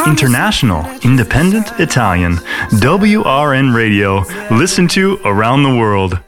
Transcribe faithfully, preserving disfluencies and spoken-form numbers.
international, independent Italian. W R N Radio. Listen to around the world.